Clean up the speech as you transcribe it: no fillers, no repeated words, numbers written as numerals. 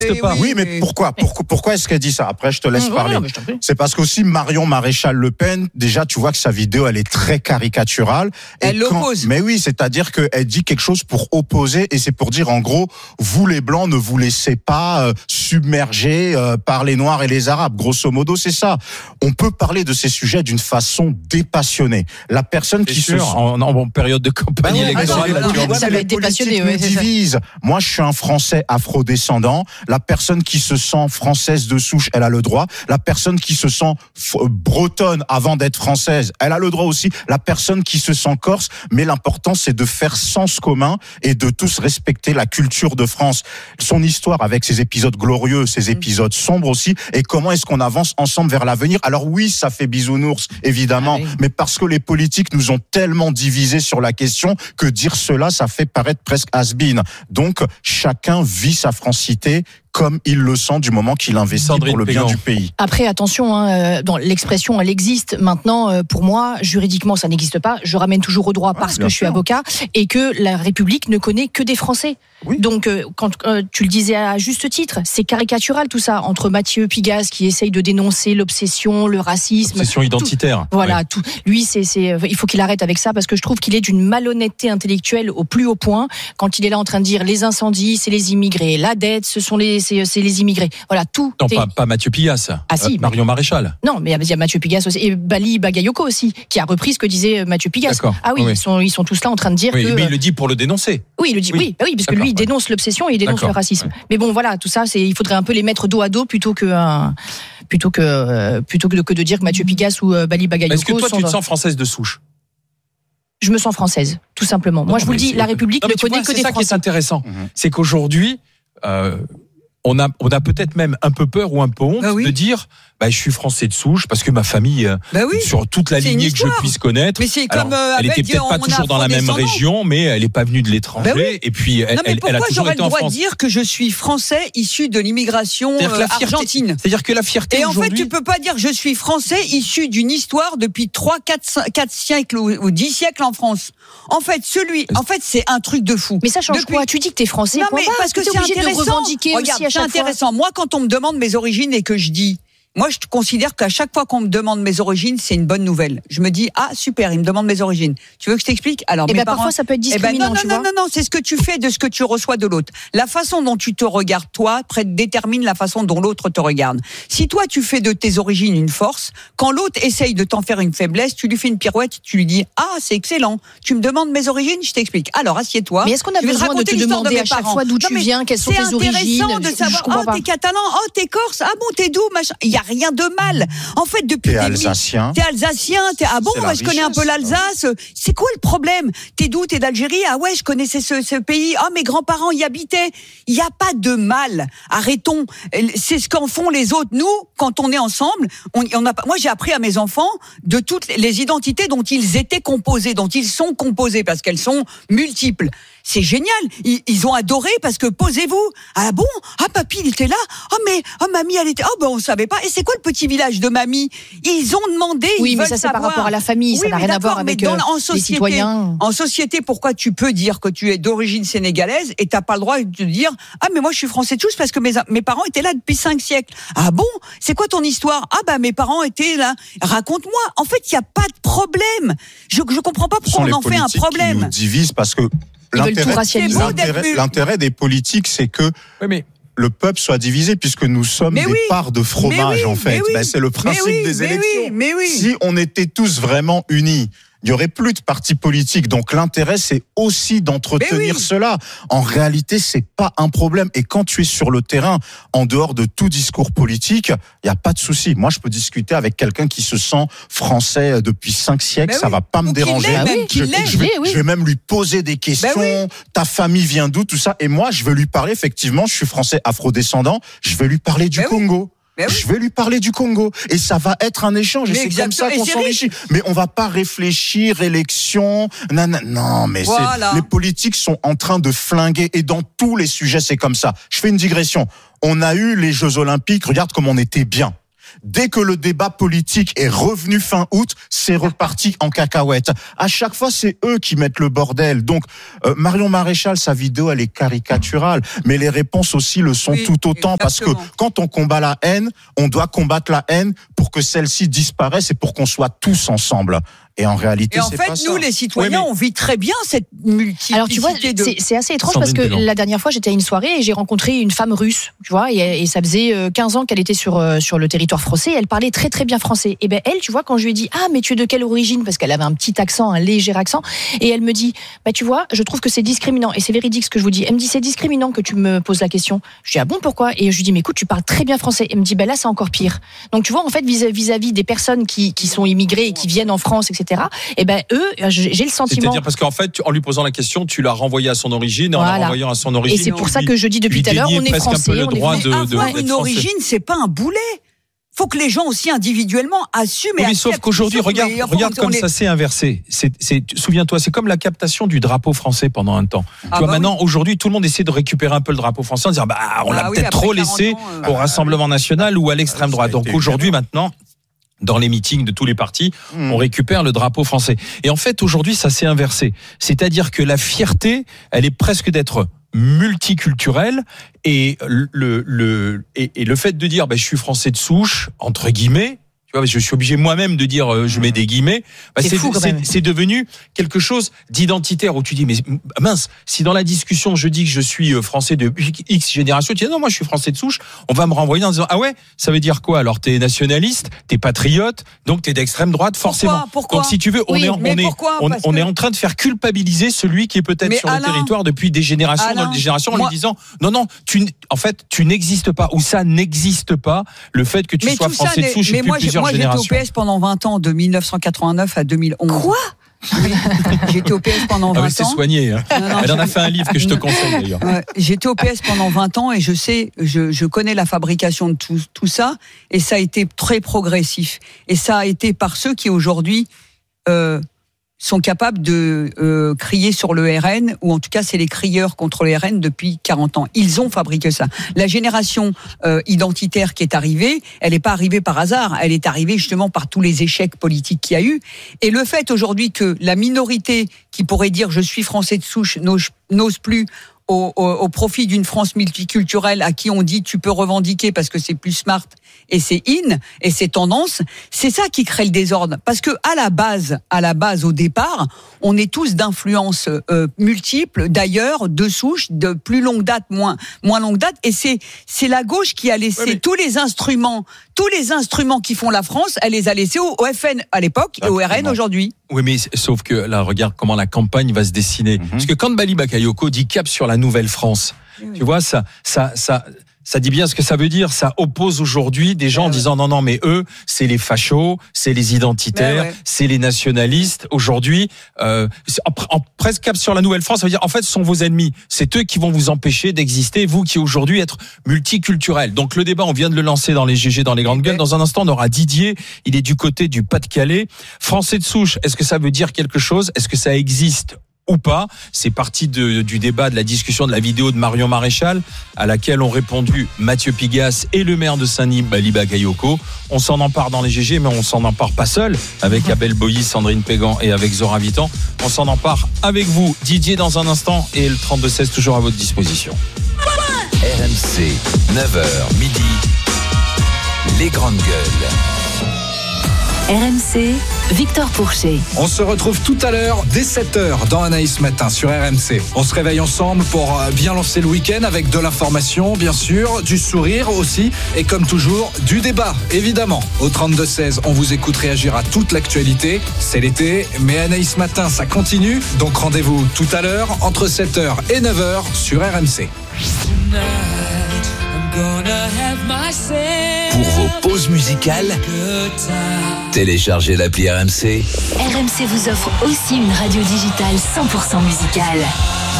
Pas. Oui, mais pourquoi est-ce qu'elle dit ça? Après, je te laisse parler. Non, C'est parce qu'aussi Marion Maréchal Le Pen, déjà, tu vois que sa vidéo, elle est très caricaturale. Elle l'oppose. Mais oui, c'est-à-dire qu'elle dit quelque chose pour opposer, et c'est pour dire, en gros, vous les Blancs, ne vous laissez pas submerger par les Noirs et les Arabes. Grosso modo, c'est ça. On peut parler de ces sujets d'une façon dépassionnée. La personne qui se sent... en période de campagne électorale, ça va être dépassionné. Divise. Moi, je suis un Français afro-descendant. La personne qui se sent française de souche, elle a le droit. La personne qui se sent bretonne avant d'être française, elle a le droit aussi. La personne qui se sent corse, mais l'important, c'est de faire sens commun et de tous respecter la culture de France. Son histoire avec ses épisodes glorieux, ses épisodes sombres aussi, et comment est-ce qu'on avance ensemble vers l'avenir. Alors oui, ça fait bisounours, évidemment, mais parce que les politiques nous ont tellement divisés sur la question que dire cela, ça fait paraître presque has-been. Donc, chacun vit sa francité comme il le sent du moment qu'il investit pour le bien du pays. Après, attention, dans l'expression, elle existe. Maintenant, pour moi, juridiquement, ça n'existe pas. Je ramène toujours au droit parce que je suis avocat et que la République ne connaît que des Français. Oui. Donc, quand tu le disais à juste titre, c'est caricatural tout ça, entre Mathieu Pigasse qui essaye de dénoncer l'obsession, le racisme. L'obsession identitaire. Voilà, tout. Lui, il faut qu'il arrête avec ça parce que je trouve qu'il est d'une malhonnêteté intellectuelle au plus haut point quand il est là en train de dire les incendies, c'est les immigrés, la dette, c'est les immigrés. Voilà, tout. Non, pas Mathieu Pigasse. Ah si. Marion Maréchal. Non, mais il y a Mathieu Pigasse aussi, et Bali Bagayoko aussi, qui a repris ce que disait Mathieu Pigasse. D'accord. Ah oui, oui. Ils sont tous là en train de dire que... Mais il le dit pour le dénoncer. Oui, il le dit, oui, parce que lui, il dénonce l'obsession et il dénonce le racisme. Ouais. Mais bon, voilà, tout ça, il faudrait un peu les mettre dos à dos plutôt que de dire que Mathieu Pigasse ou Bali Bagayoko... Est-ce que toi, tu te sens française de souche? Je me sens française, tout simplement. Moi, je vous le dis, la République ne connaît que des Français. C'est ça qui est intéressant. C'est qu'aujourd'hui... on a peut-être même un peu peur ou un peu honte de dire je suis français de souche parce que ma famille sur toute la lignée que je puisse connaître. Mais c'est alors, comme elle était peut-être pas toujours dans la même région, mais elle est pas venue de l'étranger et puis elle a toujours été en France. Pourquoi j'aurais le droit de dire que je suis français issu de l'immigration argentine? C'est-à-dire que la fierté et en fait tu peux pas dire je suis français issu d'une histoire depuis 3 4 siècles ou 10 siècles en France. En fait c'est un truc de fou. Mais ça change quoi? Tu dis que t'es français? Non mais parce que c'est intéressant. Regarde, c'est intéressant. Moi, quand on me demande mes origines et que je dis, moi, je considère qu'à chaque fois qu'on me demande mes origines, c'est une bonne nouvelle. Je me dis, super, il me demande mes origines. Tu veux que je t'explique? Alors, mes parents, parfois, ça peut être discriminant, non, c'est ce que tu fais de ce que tu reçois de l'autre. La façon dont tu te regardes, toi, détermine la façon dont l'autre te regarde. Si toi, tu fais de tes origines une force, quand l'autre essaye de t'en faire une faiblesse, tu lui fais une pirouette, tu lui dis, c'est excellent. Tu me demandes mes origines, je t'explique. Alors, assieds-toi. Mais est-ce qu'on a besoin de te demander à chaque fois d'où tu viens, quelles sont tes origines? C'est intéressant de savoir, t'es catalan, t'es corse, t'es d'où, machin. Il y a rien de mal. En fait, depuis t'es alsacien. T'es alsacien, je connais un peu l'Alsace. C'est quoi le problème? T'es d'où? T'es d'Algérie? Ah ouais, je connaissais ce pays. Mes grands-parents y habitaient. Il y a pas de mal. Arrêtons. C'est ce qu'en font les autres. Nous, quand on est ensemble, moi j'ai appris à mes enfants de toutes les identités dont ils étaient composés, dont ils sont composés parce qu'elles sont multiples. C'est génial. Ils ont adoré parce que posez-vous. Ah bon? Papy il était là. Mamie elle était. On savait pas. Et c'est quoi le petit village de mamie? Ils ont demandé. Oui, mais ça c'est par rapport à la famille. Ça n'a rien à voir avec les citoyens. En société, pourquoi tu peux dire que tu es d'origine sénégalaise et t'as pas le droit de te dire mais moi je suis français de souche parce que mes parents étaient là depuis 5 siècles. Ah bon? C'est quoi ton histoire? Mes parents étaient là. Raconte-moi. En fait, il y a pas de problème. Je comprends pas pourquoi on en fait un problème. Qui nous divise parce que l'intérêt des politiques, c'est que le peuple soit divisé, puisque nous sommes des parts de fromage, en fait. C'est le principe des élections. Si on était tous vraiment unis, il n'y aurait plus de partis politiques. Donc l'intérêt, c'est aussi d'entretenir cela. En réalité, c'est pas un problème. Et quand tu es sur le terrain, en dehors de tout discours politique, il n'y a pas de souci. Moi, je peux discuter avec quelqu'un qui se sent français depuis 5 siècles. Ça va pas me déranger. Je vais même lui poser des questions. Ta famille vient d'où? Tout ça. Et moi, je vais lui parler, effectivement, je suis français afrodescendant. Je vais lui parler du Congo. Je vais lui parler du Congo et ça va être un échange et c'est comme ça qu'on s'enrichit. Mais on va pas réfléchir élection. Non, mais les politiques sont en train de flinguer et dans tous les sujets c'est comme ça. Je fais une digression. On a eu les Jeux Olympiques. Regarde comme on était bien. Dès que le débat politique est revenu fin août, c'est reparti en cacahuète. À chaque fois, c'est eux qui mettent le bordel. Donc, Marion Maréchal, sa vidéo, elle est caricaturale, mais les réponses aussi le sont tout autant, parce que quand on combat la haine, on doit combattre la haine pour que celle-ci disparaisse et pour qu'on soit tous ensemble. Et en réalité, c'est pas ça. Et en fait, nous, les citoyens, on vit très bien cette multiplicité. Alors, tu vois, c'est assez étrange parce que la dernière fois, j'étais à une soirée et j'ai rencontré une femme russe, tu vois, et ça faisait 15 ans qu'elle était sur le territoire français. Elle parlait très, très bien français. Et ben, elle, tu vois, quand je lui ai dit, ah, mais tu es de quelle origine? Parce qu'elle avait un petit accent, un léger accent. Et elle me dit, bah, tu vois, je trouve que c'est discriminant. Et c'est véridique ce que je vous dis. Elle me dit, c'est discriminant que tu me poses la question. Je dis, ah bon, pourquoi? Et je lui dis, mais écoute, tu parles très bien français. Elle me dit, bah là, c'est encore pire. Donc, tu vois, en fait, vis-à-vis des personnes qui sont immigrées et qui viennent en France, etc., et ben eux, j'ai le sentiment. C'est-à-dire parce qu'en fait, en lui posant la question, tu l'as renvoyé à son origine, en la renvoyant à son origine. Et c'est pour ça que je dis depuis tout à l'heure, on est français, on est français. Avoir une origine, c'est pas un boulet. Faut que les gens aussi individuellement assument. Oui, mais sauf qu'aujourd'hui, regarde comme ça s'est inversé. Souviens-toi, c'est comme la captation du drapeau français pendant un temps. Tu vois, maintenant, aujourd'hui, tout le monde essaie de récupérer un peu le drapeau français en disant, on l'a peut-être trop laissé au Rassemblement National ou à l'extrême droite. Donc aujourd'hui, maintenant, dans les meetings de tous les partis, on récupère le drapeau français. Et en fait, aujourd'hui, ça s'est inversé. C'est-à-dire que la fierté, elle est presque d'être multiculturelle, et le fait de dire, je suis français de souche, entre guillemets, tu vois, je suis obligé moi-même de dire, je mets des guillemets. C'est devenu quelque chose d'identitaire où tu dis, mais mince, si dans la discussion je dis que je suis français de X génération, tu dis non, moi je suis français de souche, on va me renvoyer en disant, ah ouais, ça veut dire quoi? Alors t'es nationaliste, t'es patriote, donc t'es d'extrême droite, forcément. Pourquoi donc si tu veux, on est en train de faire culpabiliser celui qui est peut-être sur le territoire depuis des générations, dans des générations, en lui disant, non, tu n'existes pas, ou ça n'existe pas, le fait que tu sois français de souche depuis plusieurs. Moi, j'étais au PS pendant 20 ans, de 1989 à 2011. Quoi? Oui, j'étais au PS pendant 20 ans. C'est soigné. Hein. Elle en a fait un livre que je te conseille d'ailleurs. J'étais au PS pendant 20 ans et je connais la fabrication de tout ça, et ça a été très progressif. Et ça a été par ceux qui aujourd'hui sont capables de crier sur le RN, ou en tout cas c'est les crieurs contre le RN depuis 40 ans. Ils ont fabriqué ça. La génération identitaire qui est arrivée, elle n'est pas arrivée par hasard, elle est arrivée justement par tous les échecs politiques qu'il y a eu. Et le fait aujourd'hui que la minorité qui pourrait dire je suis français de souche n'ose plus, au profit d'une France multiculturelle à qui on dit tu peux revendiquer parce que c'est plus smart et c'est in et c'est tendance, c'est ça qui crée le désordre. Parce que à la base, au départ, on est tous d'influences multiples, d'ailleurs, de souche, de plus longue date, moins longue date, et c'est la gauche qui a laissé tous les instruments qui font la France, elle les a laissés au FN à l'époque et au RN aujourd'hui. Oui, mais sauf que là, regarde comment la campagne va se dessiner. Parce que quand Bali Bakayoko dit cap sur la nouvelle France, tu vois, ça dit bien ce que ça veut dire. Ça oppose aujourd'hui des gens en disant non, mais eux, c'est les fachos, c'est les identitaires, c'est les nationalistes. Aujourd'hui, presque cap sur la nouvelle France, ça veut dire en fait, ce sont vos ennemis. C'est eux qui vont vous empêcher d'exister, vous qui aujourd'hui êtes multiculturel. Donc le débat, on vient de le lancer dans les GG, dans les grandes gueules. Dans un instant, on aura Didier. Il est du côté du Pas-de-Calais. Français de souche, est-ce que ça veut dire quelque chose? Est-ce que ça existe ou pas? C'est parti du débat, de la discussion de la vidéo de Marion Maréchal, à laquelle ont répondu Mathieu Pigasse et le maire de Saint-Denis, Bali Bakayoko. On s'en empare dans les GG, mais on s'en empare pas seul, avec Abel Boilly, Sandrine Pégan et avec Zora Vitan. On s'en empare avec vous, Didier, dans un instant, et le 32-16 toujours à votre disposition. RMC, 9h midi, les grandes gueules. RMC, Victor Pourchet. On se retrouve tout à l'heure dès 7h dans Anaïs Matin sur RMC. On se réveille ensemble pour bien lancer le week-end avec de l'information, bien sûr, du sourire aussi, et comme toujours, du débat, évidemment. Au 32-16, on vous écoute réagir à toute l'actualité. C'est l'été, mais Anaïs Matin, ça continue. Donc rendez-vous tout à l'heure entre 7h et 9h sur RMC. Pour vos pauses musicales, téléchargez l'appli RMC. RMC vous offre aussi une radio digitale 100% musicale.